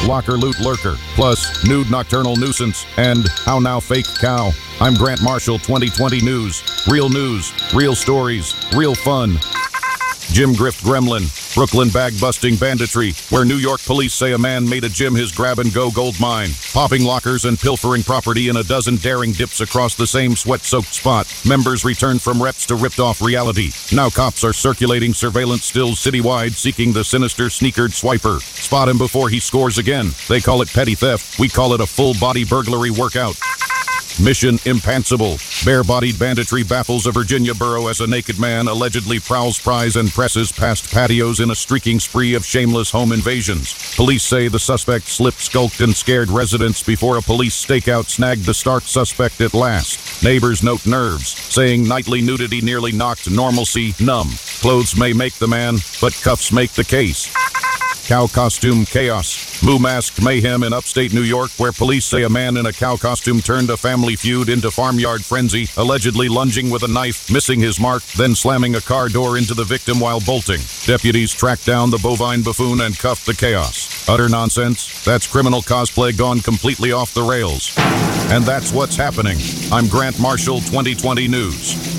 locker loot lurker, plus nude nocturnal nuisance, and how now fake cow. I'm Grant Marshall, 2020 News. Real news, real stories, real fun. Jim Grift Gremlin, Brooklyn bag-busting banditry, where New York police say a man made a gym his grab-and-go gold mine, popping lockers and pilfering property in a dozen daring dips across the same sweat-soaked spot. Members return from reps to ripped-off reality. Now cops are circulating surveillance stills citywide, seeking the sinister sneakered swiper. Spot him before he scores again. They call it petty theft. We call it a full-body burglary workout. Mission Impansible. Bare-bodied banditry baffles a Virginia borough as a naked man allegedly prowls prize and presses past patios in a streaking spree of shameless home invasions. Police say the suspect slipped, skulked, and scared residents before a police stakeout snagged the stark suspect at last. Neighbors note nerves, saying nightly nudity nearly knocked normalcy numb. Clothes may make the man, but cuffs make the case. Cow costume chaos. Moo mask mayhem in upstate New York, where police say a man in a cow costume turned a family feud into farmyard frenzy, allegedly lunging with a knife, missing his mark, then slamming a car door into the victim while bolting. Deputies tracked down the bovine buffoon and cuffed the chaos. Utter nonsense. That's criminal cosplay gone completely off the rails. And that's what's happening. I'm Grant Marshall, 2020 News.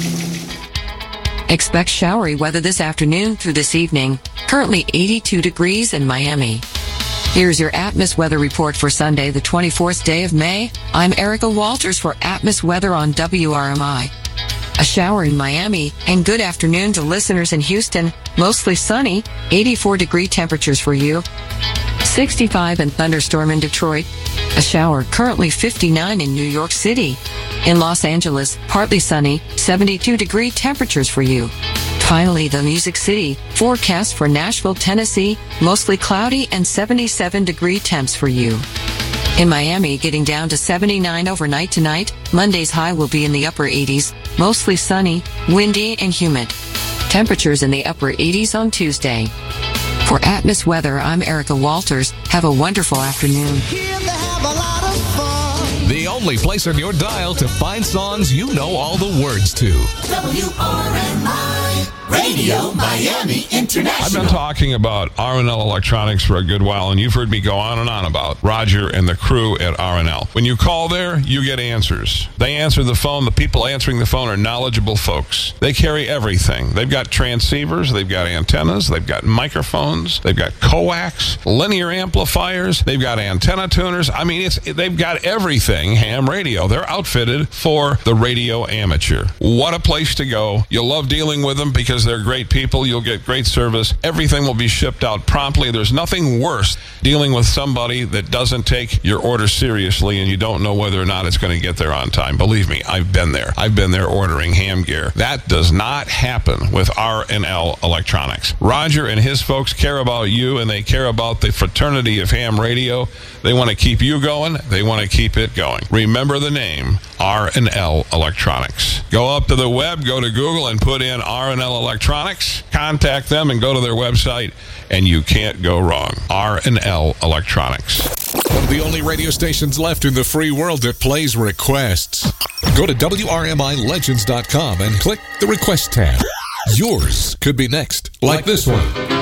Expect showery weather this afternoon through this evening. Currently 82 degrees in Miami. Here's your Atmos weather report for Sunday, the 24th day of May. I'm Erica Walters for Atmos weather on WRMI. A shower in Miami, and good afternoon to listeners in Houston. Mostly sunny, 84-degree temperatures for you. 65 and thunderstorm in Detroit. A shower, currently 59 in New York City. In Los Angeles, partly sunny, 72-degree temperatures for you. Finally, the Music City, forecast for Nashville, Tennessee, mostly cloudy and 77-degree temps for you. In Miami, getting down to 79 overnight tonight. Monday's high will be in the upper 80s, mostly sunny, windy, and humid. Temperatures in the upper 80s on Tuesday. For Atmos Weather, I'm Erica Walters. Have a wonderful afternoon. The only place on your dial to find songs you know all the words to. WRMI Radio Miami International. I've been talking about R&L Electronics for a good while, and you've heard me go on and on about Roger and the crew at R&L. When you call there, you get answers. They answer the phone. The people answering the phone are knowledgeable folks. They carry everything. They've got transceivers, they've got antennas, they've got microphones, they've got coax, linear amplifiers, they've got antenna tuners. I mean, they've got everything. Ham radio. They're outfitted for the radio amateur. What a place to go. You'll love dealing with them because they're great people. You'll get great service. Everything will be shipped out promptly. There's nothing worse dealing with somebody that doesn't take your order seriously and you don't know whether or not it's going to get there on time. Believe me, I've been there. I've been there ordering ham gear. That does not happen with R&L Electronics. Roger and his folks care about you, and they care about the fraternity of ham radio. They want to keep you going. They want to keep it going. Remember the name, R&L Electronics. Go up to the web, go to Google, and put in R&L Electronics. Contact them and go to their website, and you can't go wrong. R&L Electronics. One of the only radio stations left in the free world that plays requests. Go to WRMILegends.com and click the Request tab. Yours could be next, like this one.